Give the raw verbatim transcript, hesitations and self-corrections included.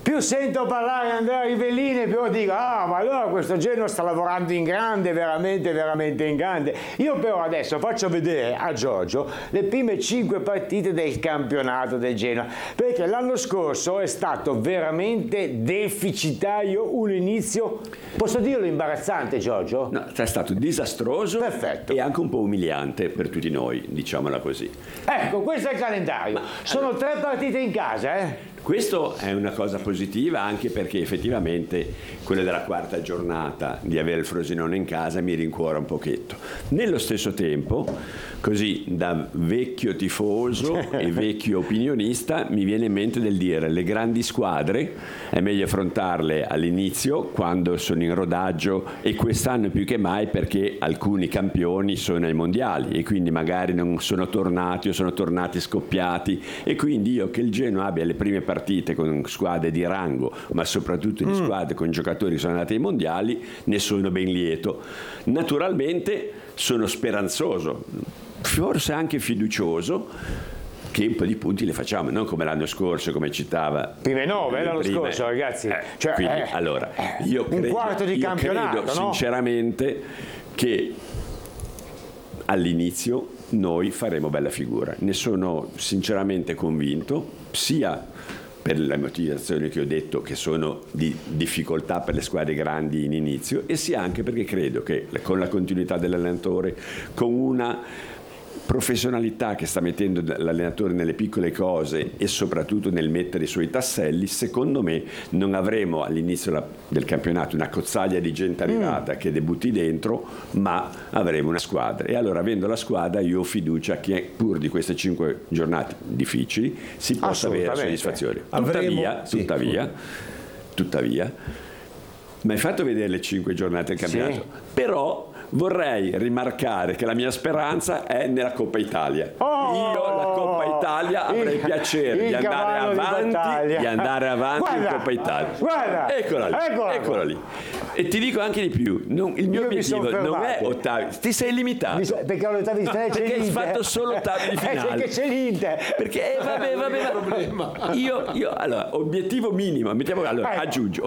più sento parlare Andrea Rivellini, più dico, ah, ma allora questo Genoa sta lavorando in grande, veramente, veramente in grande. Io però adesso faccio vedere a Giorgio le prime cinque partite del campionato del Genoa, perché l'anno scorso è stato veramente deficitario, un inizio, posso dirlo, imbarazzante, Giorgio? No, è stato disastroso. Perfetto. E anche un po' umiliante per tutti noi, diciamola così. Ecco, questo è il calendario. Ma, sono allora, tre partite in casa, eh? Questo è una cosa positiva, anche perché effettivamente quella della quarta giornata di avere il Frosinone in casa mi rincuora un pochetto. Nello stesso tempo, così da vecchio tifoso e vecchio opinionista, mi viene in mente del dire: le grandi squadre è meglio affrontarle all'inizio, quando sono in rodaggio, e quest'anno più che mai perché alcuni campioni sono ai mondiali e quindi magari non sono tornati o sono tornati scoppiati, e quindi io che il Genoa abbia le prime partite con squadre di rango, ma soprattutto di squadre con giocatori che sono andati ai mondiali, ne sono ben lieto. Naturalmente sono speranzoso, forse anche fiducioso, che un po' di punti le facciamo, non come l'anno scorso, come citava. Prime nove l'anno prime, scorso, ragazzi. Eh, cioè, quindi, eh, allora, eh, io credo, un quarto di io campionato, credo no? sinceramente che all'inizio noi faremo bella figura. Ne sono sinceramente convinto, sia per le motivazioni che ho detto, che sono di difficoltà per le squadre grandi in inizio, e sia anche perché credo che con la continuità dell'allenatore, con una professionalità che sta mettendo l'allenatore nelle piccole cose e soprattutto nel mettere i suoi tasselli, secondo me non avremo all'inizio del campionato una cozzaglia di gente arrivata mm. che debutti dentro, ma avremo una squadra. E allora, avendo la squadra, io ho fiducia che pur di queste cinque giornate difficili si possa avere soddisfazione. Tuttavia, sì. tuttavia, tuttavia, mi hai fatto vedere le cinque giornate del campionato, sì. Però vorrei rimarcare che la mia speranza è nella Coppa Italia. Oh, io la Coppa Italia avrei il, piacere il di andare avanti, di, di andare avanti guarda, in Coppa Italia. Guarda, eccola lì, eccola, eccola lì. E ti dico anche di più, non, il mio io obiettivo non è ottavi, ti sei limitato. So, perché all'ottavi di finale c'è perché l'Inter. hai fatto solo ottavi di finale. Perché c'è l'Inter. Perché eh, vabbè, vabbè, vabbè. Io, io allora, obiettivo minimo, mettiamo allora, ecco. aggiungo